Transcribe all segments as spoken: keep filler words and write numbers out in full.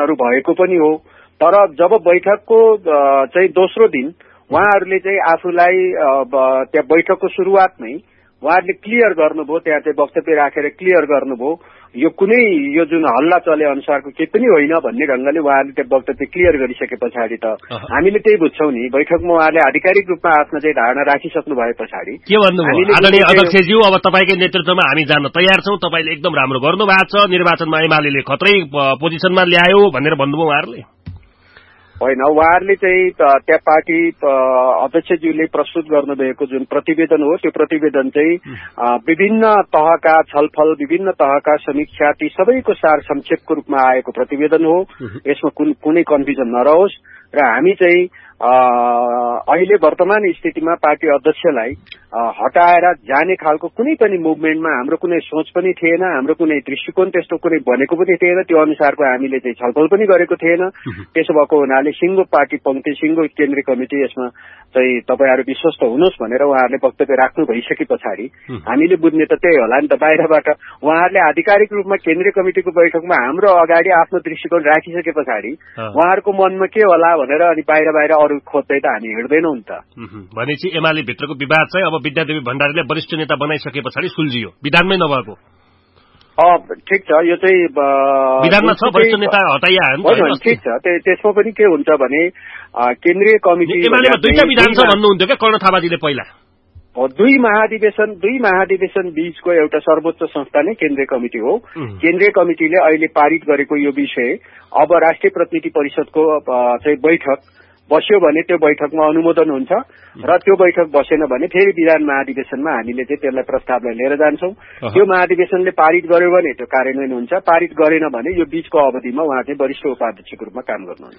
बैठकहरू भएको पनि हो। तर जब बैठकको चाहिँ दोस्रो दिन उहाँहरूले चाहिँ आफूलाई त्यहाँ बैठकको सुरुवातमै उहाँहरूले क्लियर गर्नुभयो, त्यहाँ चाहिँ वक्तव्य राखेर क्लियर गर्नुभयो यो कुनै यो जुन हल्ला चले अनुसारको केही पनि होइन भन्ने ढंगले उहाँहरूले त्यो वक्तव्य क्लियर गरिसके पछाडि त हामीले त्यही बुझ्छौँ नि। बैठकमा उहाँले आधिकारिक रूपमा आफ्नो चाहिँ धारणा राखिसक्नु भए पछाडि के भन्नुभयो? आदरणीय अध्यक्षज्यू, अब तपाईकै नेतृत्वमा हामी जान तयार छौं, तपाईले एकदम राम्रो गर्नु भएको छ, निर्वाचनमा एमालेले खतरै पोजिसनमा ल्यायो भनेर भन्नुभयो उहाँहरूले? होइन, उहाँहरूले चाहिँ त्यहाँ पार्टी अध्यक्षज्यूले प्रस्तुत गर्नुभएको जुन प्रतिवेदन हो त्यो प्रतिवेदन चाहिँ विभिन्न तहका छलफल, विभिन्न तहका समीक्षा ती सबैको सार संक्षेपको रूपमा आएको प्रतिवेदन हो। यसमा कुनै कन्फ्युजन नरहोस् र हामी चाहिँ अहिले वर्तमान स्थितिमा पार्टी अध्यक्षलाई हटाएर जाने खालको कुनै पनि मुभमेन्टमा हाम्रो कुनै सोच पनि थिएन, हाम्रो कुनै दृष्टिकोण त्यस्तो कुनै बनेको पनि थिएन, त्यो अनुसारको हामीले चाहिँ छलफल पनि गरेको थिएन। त्यसो भएको हुनाले सिङ्गो पार्टी पङ्क्ति, सिङ्गो केन्द्रीय कमिटी यसमा चाहिँ तपाईहरू विश्वस्त हुनुहोस् भनेर उहाँहरूले वक्तव्य राख्नु भइसके पछाडि हामीले बुझ्ने त त्यही होला नि त। बाहिरबाट उहाँहरूले आधिकारिक रूपमा केन्द्रीय कमिटिको बैठकमा हाम्रो अगाडि आफ्नो दृष्टिकोण राखिसके पछाडि उहाँहरूको मनमा के होला भनेर अनि बाहिर बाहिर अरू खोज्दै त हामी हिँड्दैनौँ नि त। भनेपछि एमाले भित्रको विवाद चाहिँ अब विद्यादेवी भण्डारीले वरिष्ठ नेता बनाइसके पछाडि सुल्झियो, विधानमै नभएको? ठिक छ, यो चाहिँ विधानमा छ, वरिष्ठ नेता हटाइहाल्नु। ठिक छ, त्यसमा पनि के हुन्छ भने केन्द्रीय कमिटी एमालेमा दुईटा विधान छ भन्नुहुन्थ्यो क्या कर्ण थापाजीले पहिला? दुई महाधिवेशन दुई महाधिवेशन बीचको एउटा सर्वोच्च संस्था नै केन्द्रीय कमिटी हो। केन्द्रीय कमिटीले अहिले पारित गरेको यो विषय अब राष्ट्रिय प्रतिनिधि परिषदको चाहिँ बैठक बस्यो भने त्यो बैठकमा अनुमोदन हुन्छ र त्यो बैठक बसेन भने फेरि विधान महाधिवेशनमा हामीले चाहिँ त्यसलाई प्रस्तावलाई लिएर जान्छौँ। त्यो महाधिवेशनले पारित गर्यो भने त्यो कार्यान्वयन हुन्छ, पारित गरेन भने यो बीचको अवधिमा उहाँ चाहिँ वरिष्ठ उपाध्यक्षको रूपमा काम गर्नुहुन्छ।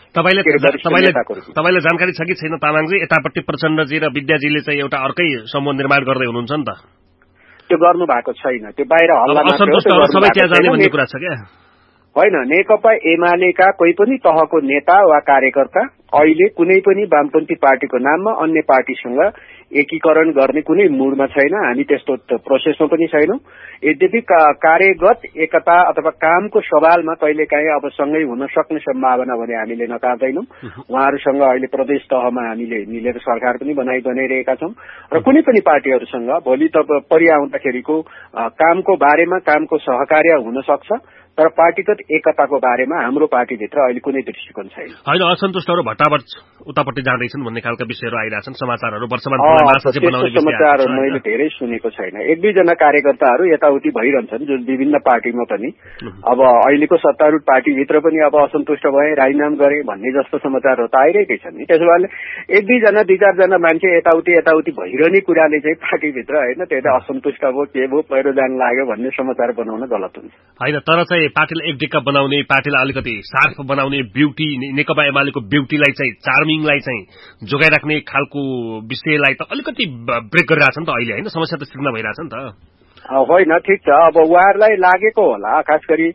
तपाईँलाई जानकारी छ कि छैन तामाङजी, यतापट्टि प्रचण्डजी र विद्याजीले चाहिँ एउटा अर्कै समूह निर्माण गर्दै हुनुहुन्छ नि त? त्यो गर्नु भएको छैन, त्यो बाहिर हल्ला सबै त्यहाँ जाने भन्ने कुरा छ क्या? होइन, नेकपा एमालेका कोही पनि तहको नेता वा कार्यकर्ता अहिले कुनै पनि वामपन्थी पार्टीको नाममा अन्य पार्टीसँग एकीकरण गर्ने कुनै मुडमा छैन। हामी त्यस्तो प्रोसेसमा पनि छैनौं। यद्यपि कार्यगत एकता अथवा कामको सवालमा कहिलेकाहीँ अब सँगै हुन सक्ने सम्भावना भने हामीले नकार्दैनौं। उहाँहरूसँग अहिले प्रदेश तहमा हामीले मिलेर सरकार पनि बनाइ बनाइरहेका छौं र कुनै पनि पार्टीहरूसँग भोलि त परिआउँदाखेरिको कामको बारेमा कामको सहकार्य हुन सक्छ, तर पार्टीगत एकताको बारेमा हाम्रो पार्टीभित्र अहिले कुनै दृष्टिकोण छैन। होइन, असन्तुष्टहरू भट्टाभट उतापट्टि जाँदैछन् भन्ने खालका विषयहरू आइरहेछन् समाचारहरू वर्तमान समाचारहरू मैले धेरै सुनेको छैन। एक दुईजना कार्यकर्ताहरू यताउति भइरहन्छन् जुन विभिन्न पार्टीमा पनि अब अहिलेको सत्तारूढ पार्टीभित्र पनि अब असन्तुष्ट भए, राजीनामा गरे भन्ने जस्तो समाचारहरू त आइरहेकै छन् नि। त्यसो भए एक दुईजना दुई चारजना मान्छे यताउति यताउति भइरहने कुराले चाहिँ पार्टीभित्र होइन त्यो असन्तुष्ट भयो, के भयो, पहिरो जान लाग्यो भन्ने समाचार बनाउन गलत हुन्छ। होइन, तर चाहिँ पार्टीलाई एक डिक्का बनाउने, पार्टीलाई अलिकति सार्फ बनाउने, ब्युटी नेकपा एमालेको ब्युटीलाई चाहिँ चार्मिङलाई चाहिँ जोगाइराख्ने खालको विषयलाई त अलिकति ब्रेक गरिरहेछ नि त अहिले, होइन? समस्या त सिर्जना भइरहेछ नि त। होइन, ठिक छ, अब उहाँहरूलाई लागेको होला, खास गरी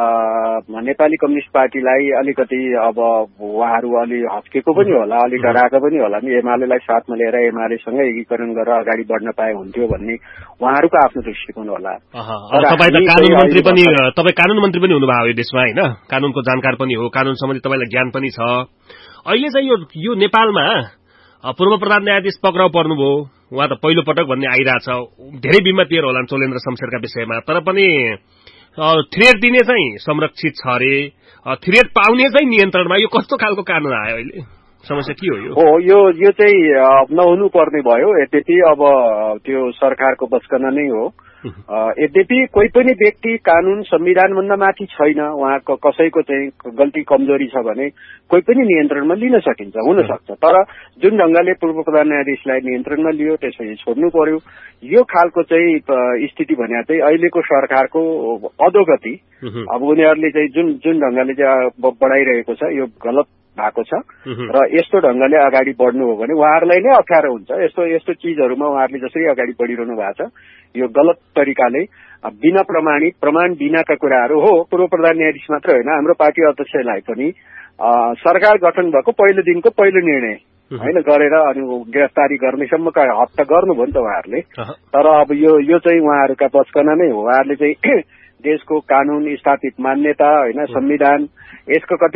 नेपाली कम्युनिस्ट पार्टीलाई अलिकति अब उहाँहरू अलि हस्केको पनि होला, अलि डराएको पनि होला नि। एमालेलाई साथमा लिएर एमालेसँग एकीकरण गरेर अगाडि बढ्न पाए हुन्थ्यो भन्ने उहाँहरूको आफ्नो दृष्टिकोण होला। तपाईँ त कानून मन्त्री पनि तपाईँ कानून मन्त्री पनि हुनुभयो यो देशमा, होइन? कानूनको जानकार पनि हो, कानून सम्बन्धी तपाईँलाई ज्ञान पनि छ। अहिले चाहिँ यो यो नेपालमा पूर्व प्रधान न्यायाधीश पक्राउ पर्नुभयो, उहाँ त पहिलो पटक भन्ने आइरहेछ। धेरै विमतिहरू होला चोलेन्द्र शमशेरका विषयमा, तर पनि थ्रेड दिने चाहिँ संरक्षित छ अरे, थ्रेड पाउने चाहिँ नियन्त्रणमा। यो कस्तो खालको कानून आयो अहिले? समस्या के हो यो? हो, यो यो चाहिँ नहुनु पर्ने भयो। यद्यपि अब त्यो सरकारको बचकना नै हो। यद्यपि कोही पनि व्यक्ति कानून संविधान भन्दा माथि छैन। उहाँको कसैको चाहिँ गल्ती कमजोरी छ भने कोही पनि नियन्त्रणमा लिन सकिन्छ, हुन सक्छ। तर जुन ढंगले पूर्व प्रधान न्यायाधीशलाई नियन्त्रणमा लियो त्यसपछि छोड्नु पर्यो, यो खालको चाहिँ स्थिति भने चाहिँ अहिलेको सरकारको अधोगति। अब उनीहरूले चाहिँ जुन जुन ढंगले चाहिँ बढाइरहेको छ यो गलत भएको छ र यस्तो ढंगले अगाडि बढ्नु हो भने उहाँहरूलाई नै अप्ठ्यारो हुन्छ। यस्तो यस्तो चिजहरूमा उहाँहरूले जसरी अगाडि बढिरहनु भएको छ यो गलत तरिकाले बिना प्रमाणित प्रमाण बिनाका कुराहरू हो। पूर्व प्रधान न्यायाधीश मात्र होइन, हाम्रो पार्टी अध्यक्षलाई पनि सरकार गठन भएको पहिलो दिनको पहिलो निर्णय होइन गरेर अनि गिरफ्तारी गर्नेसम्मका हद त गर्नुभयो नि त उहाँहरूले। तर अब यो यो चाहिँ उहाँहरूका बचकना नै हो। उहाँहरूले चाहिँ देशको कानून स्थापित मान्यता होइन संविधान यसको कति